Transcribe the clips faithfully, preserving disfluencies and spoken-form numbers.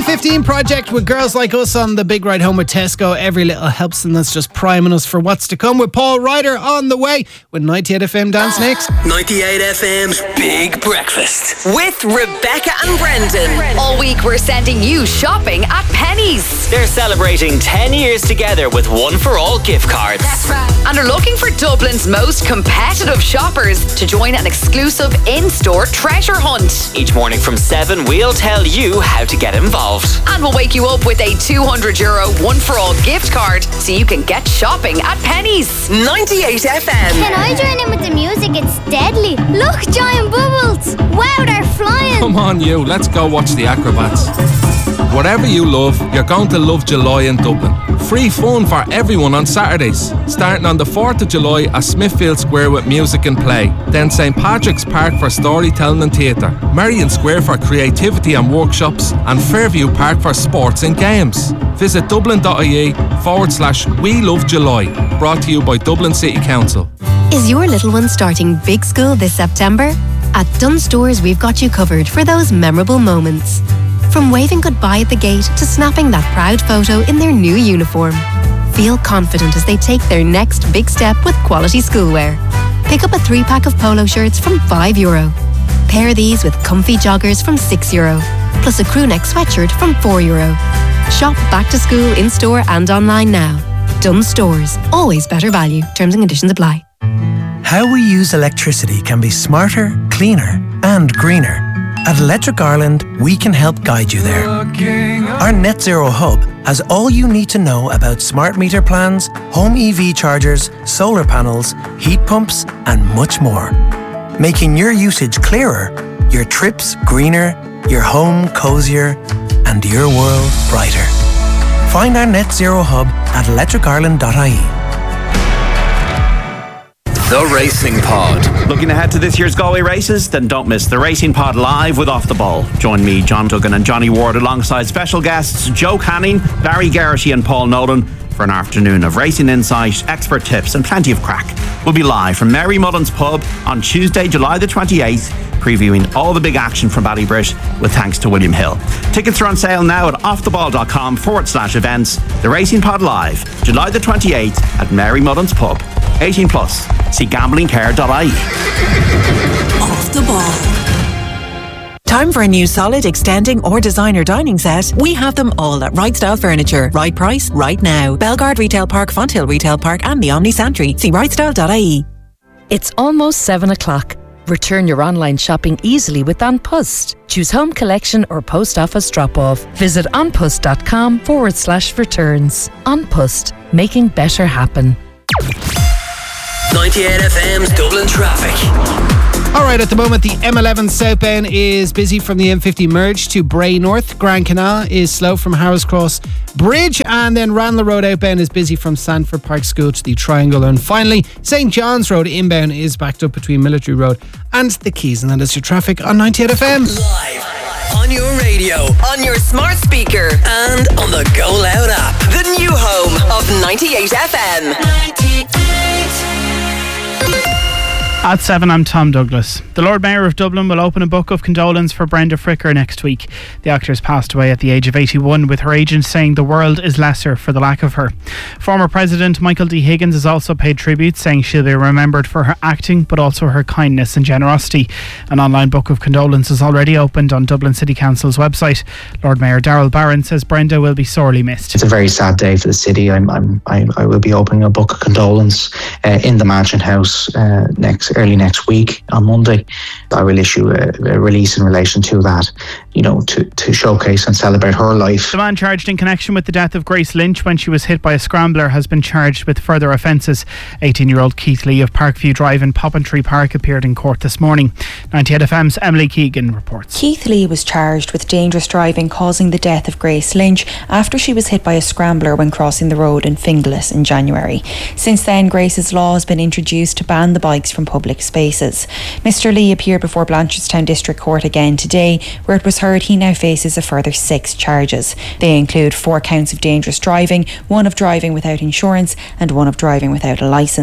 fifteen project with Girls Like Us on the big ride home with Tesco. Every little helps, and that's just priming us for what's to come with Paul Ryder on the way with ninety-eight F M Dance next. ninety-eight F M's Big Breakfast with Rebecca and Brendan. All week we're sending you shopping at Pennies. They're celebrating ten years together with one for all gift cards. That's right. And are looking for Dublin's most competitive shoppers to join an exclusive in-store treasure hunt. Each morning from seven, we'll tell you how to get involved. And we'll wake you up with a two hundred euro one for all gift card so you can get shopping at Pennies. ninety-eight F M. Can I join in with the music? It's deadly. Look, giant bubbles. Wow, they're flying. Come on, you. Let's go watch the acrobats. Whatever you love, you're going to love July in Dublin. Free fun for everyone on Saturdays. Starting on the fourth of July at Smithfield Square with music and play. Then St Patrick's Park for storytelling and theatre. Merrion Square for creativity and workshops. And Fairview Park for sports and games. Visit dublin.ie forward slash We Love July. Brought to you by Dublin City Council. Is your little one starting big school this September? At Dunnes Stores, we've got you covered for those memorable moments. From waving goodbye at the gate to snapping that proud photo in their new uniform. Feel confident as they take their next big step with quality schoolwear. Pick up a three-pack of polo shirts from five euro. Pair these with comfy joggers from six euro. Plus a crew neck sweatshirt from four euro. Shop back to school in-store and online now. Dunnes Stores. Always better value. Terms and conditions apply. How we use electricity can be smarter, cleaner and greener. At Electric Ireland, we can help guide you there. Our Net Zero Hub has all you need to know about smart meter plans, home E V chargers, solar panels, heat pumps and much more. Making your usage clearer, your trips greener, your home cosier and your world brighter. Find our Net Zero Hub at electric ireland dot I E. The Racing Pod. Looking ahead to this year's Galway races? Then don't miss the Racing Pod live with Off the Ball. Join me, John Duggan and Johnny Ward alongside special guests Joe Canning, Barry Geraghty and Paul Nolan for an afternoon of racing insight, expert tips and plenty of crack. We'll be live from Mary Mullen's Pub on Tuesday, July the twenty-eighth, previewing all the big action from Ballybrit with thanks to William Hill. Tickets are on sale now at offtheball.com forward slash events. The Racing Pod live, July the twenty-eighth at Mary Mullen's Pub. eighteen plus. See gambling care dot I E. Off the Ball. Time for a new solid, extending or designer dining set? We have them all at Right Style Furniture. Right price, right now. Belgard Retail Park, Fonthill Retail Park and the Omni Santry. See right style dot I E. It's almost seven o'clock. Return your online shopping easily with An Post. Choose home collection or post office drop-off. Visit onpost.com forward slash returns. An Post, making better happen. ninety-eight F M's Dublin traffic. Alright, at the moment the M eleven southbound is busy from the M fifty merge to Bray North. Grand Canal is slow from Harrows Cross Bridge, and then Ranelagh Road outbound is busy from Sanford Park School to the Triangle. And finally, St John's Road inbound is backed up between Military Road and the Keys. And that is your traffic on ninety-eight F M. Live on your radio, on your smart speaker and on the Go Loud app. The new home of ninety-eight F M. ninety-eight. At seven, I'm Tom Douglas. The Lord Mayor of Dublin will open a book of condolence for Brenda Fricker next week. The actress passed away at the age of eighty-one, with her agent saying the world is lesser for the lack of her. Former President Michael D. Higgins has also paid tribute, saying she'll be remembered for her acting, but also her kindness and generosity. An online book of condolence is already opened on Dublin City Council's website. Lord Mayor Darrell Barron says Brenda will be sorely missed. It's a very sad day for the city. I'm, I'm, I, I will be opening a book of condolence uh, in the Mansion House uh, next early next week on Monday. I will issue a, a release in relation to that, you know, to, to showcase and celebrate her life. The man charged in connection with the death of Grace Lynch when she was hit by a scrambler has been charged with further offences. eighteen-year-old Keith Lee of Parkview Drive in Poppentry Park appeared in court this morning. ninety-eight F M's Emily Keegan reports. Keith Lee was charged with dangerous driving causing the death of Grace Lynch after she was hit by a scrambler when crossing the road in Finglas in January. Since then, Grace's law has been introduced to ban the bikes from public spaces. Mister Lee appeared before Blanchardstown District Court again today, where it was heard he now faces a further six charges. They include four counts of dangerous driving, one of driving without insurance and one of driving without a licence.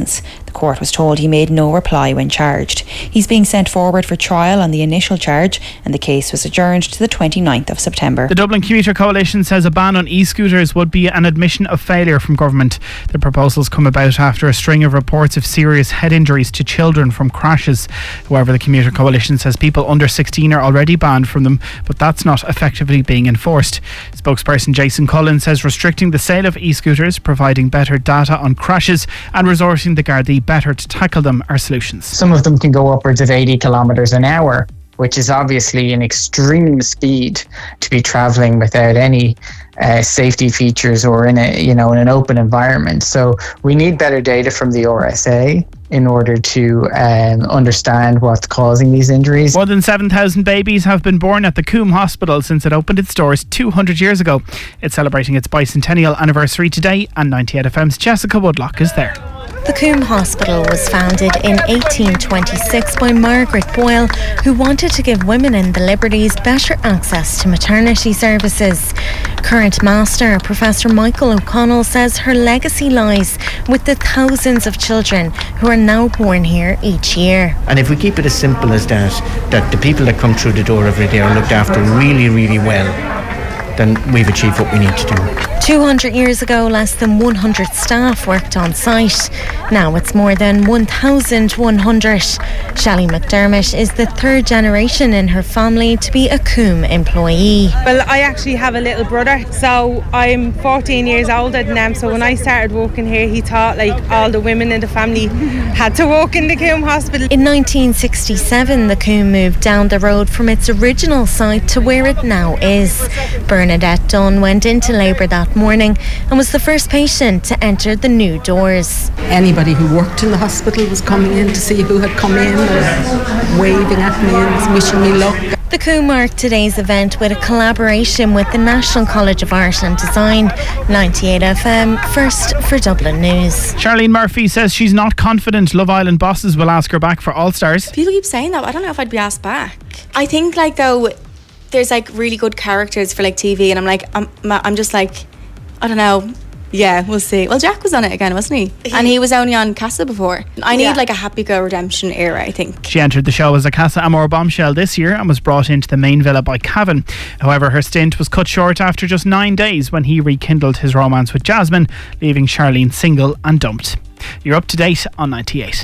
The court was told he made no reply when charged. He's being sent forward for trial on the initial charge, and the case was adjourned to the twenty-ninth of September. The Dublin Commuter Coalition says a ban on e-scooters would be an admission of failure from government. The proposals come about after a string of reports of serious head injuries to children from crashes. However, the Commuter Coalition says people under sixteen are already banned from them, but that's not effectively being enforced. Spokesperson Jason Cullen says restricting the sale of e-scooters, providing better data on crashes and resourcing the Gardaí better to tackle them are solutions. Some of them can go upwards of eighty kilometres an hour, which is obviously an extreme speed to be travelling without any uh, safety features or in a you know in an open environment. So we need better data from the R S A in order to um, understand what's causing these injuries. More than seven thousand babies have been born at the Coombe Hospital since it opened its doors two hundred years ago. It's celebrating its bicentennial anniversary today, and ninety-eight F M's Jessica Woodlock is there. The Coombe Hospital was founded in eighteen twenty-six by Margaret Boyle, who wanted to give women in the Liberties better access to maternity services. Current Master, Professor Michael O'Connell, says her legacy lies with the thousands of children who are now born here each year. And if we keep it as simple as that, that the people that come through the door every day are looked after really, really well, then we've achieved what we need to do. two hundred years ago, less than one hundred staff worked on site. Now it's more than one thousand one hundred. Shelley McDermott is the third generation in her family to be a Coombe employee. Well, I actually have a little brother, so I'm fourteen years older than him. So when I started working here, he thought like all the women in the family had to work in the Coombe Hospital. In nineteen sixty-seven, the Coombe moved down the road from its original site to where it now is. Bernadette Dunn went into labour that morning and was the first patient to enter the new doors. Anybody who worked in the hospital was coming in to see who had come in and waving at me and wishing me luck. The Coombe marked today's event with a collaboration with the National College of Art and Design. ninety-eight F M, first for Dublin News. Charlene Murphy says she's not confident Love Island bosses will ask her back for All Stars. People keep saying that, but I don't know if I'd be asked back. I think like though there's like really good characters for like T V, and I'm like I'm I'm just like I don't know. Yeah, we'll see. Well, Jack was on it again, wasn't he? And he was only on Casa before. I need yeah. like a Happy Go Redemption era, I think. She entered the show as a Casa Amor bombshell this year and was brought into the main villa by Cavan. However, her stint was cut short after just nine days when he rekindled his romance with Jasmine, leaving Charlene single and dumped. You're up to date on ninety-eight.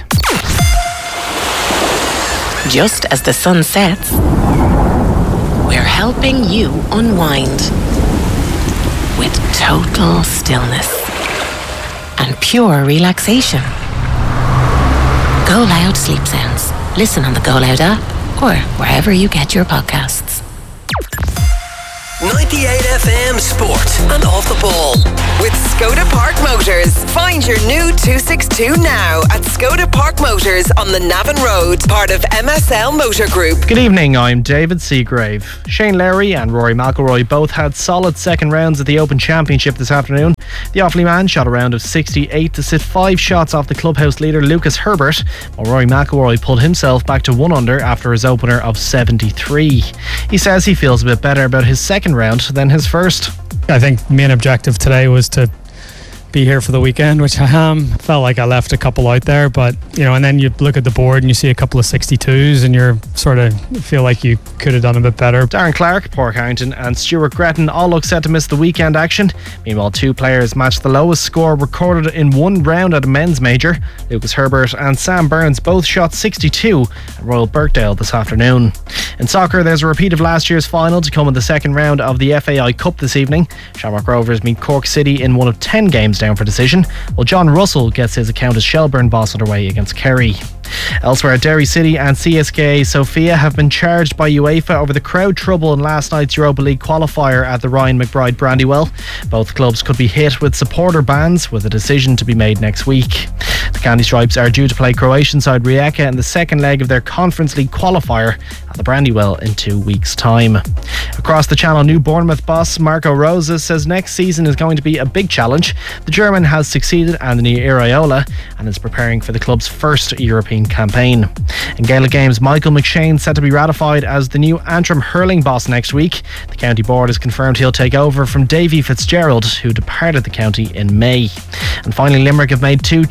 Just as the sun sets, we're helping you unwind with total stillness and pure relaxation. Go Loud Sleep Sounds. Listen on the Go Loud app or wherever you get your podcasts. ninety-eight F M Sport and Off the Ball with Skoda Park Motors. Find your new two sixty-two now at Skoda Park Motors on the Navan Road, part of M S L Motor Group. Good evening, I'm David Seagrave. Shane Lowry and Rory McIlroy both had solid second rounds at the Open Championship this afternoon. The Offaly man shot a round of sixty-eight to sit five shots off the clubhouse leader Lucas Herbert, while Rory McIlroy pulled himself back to one under after his opener of seventy-three. He says he feels a bit better about his second round than his first. I think the main objective today was to be here for the weekend, which I am. Felt like I left a couple out there, but you know, and then you look at the board and you see a couple of sixty-twos and you're sort of feel like you could have done a bit better. Darren Clark, Paul Harrington and Stuart Gretton all look set to miss the weekend action. Meanwhile, two players matched the lowest score recorded in one round at a men's major. Lucas Herbert and Sam Burns both shot sixty-two at Royal Birkdale this afternoon. In soccer, there's a repeat of last year's final to come in the second round of the F A I Cup this evening. Shamrock Rovers meet Cork City in one of ten games down for decision, while John Russell gets his account as Shelburne boss underway against Kerry. Elsewhere, Derry City and C S K A Sofia have been charged by UEFA over the crowd trouble in last night's Europa League qualifier at the Ryan McBride Brandywell. Both clubs could be hit with supporter bans, with a decision to be made next week. The Candy Stripes are due to play Croatian side Rijeka in the second leg of their Conference League qualifier at the Brandywell in two weeks' time. Across the channel, new Bournemouth boss Marco Rose says next season is going to be a big challenge. The German has succeeded Anthony Iraola and is preparing for the club's first European campaign. In Gaelic games, Michael McShane set to be ratified as the new Antrim hurling boss next week. The county board has confirmed he'll take over from Davy Fitzgerald, who departed the county in May. And finally, Limerick have made two changes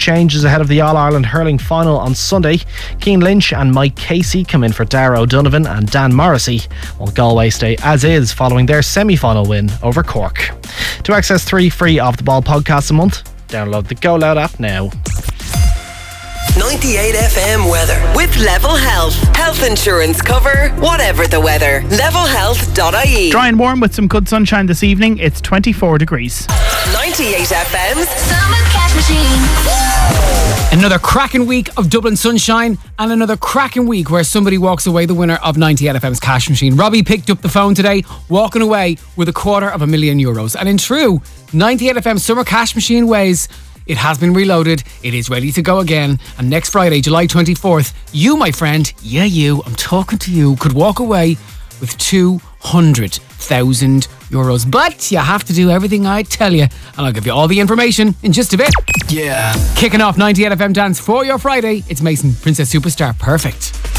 ahead of the All-Ireland hurling final on Sunday. Cian Lynch and Mike Casey come in for Darragh O'Donovan and Dan Morrissey, while Galway stay as is following their semi-final win over Cork. To access three free Off the Ball podcasts a month, download the Go Loud app now. ninety-eight F M weather with Level Health. Health insurance cover, whatever the weather. level health dot I E. Dry and warm with some good sunshine this evening. It's twenty-four degrees. ninety-eight F M's Summer Cash Machine. Another cracking week of Dublin sunshine and another cracking week where somebody walks away the winner of ninety-eight F M's Cash Machine. Robbie picked up the phone today, walking away with a quarter of a million euros. And in true ninety-eight F M Summer Cash Machine ways, it has been reloaded, it is ready to go again, and next Friday, July twenty-fourth, you, my friend, yeah you, I'm talking to you, could walk away with two hundred thousand euros. But you have to do everything I tell you, and I'll give you all the information in just a bit. Yeah. Kicking off ninety-eight F M Dance for your Friday, it's Mason, Princess Superstar, perfect.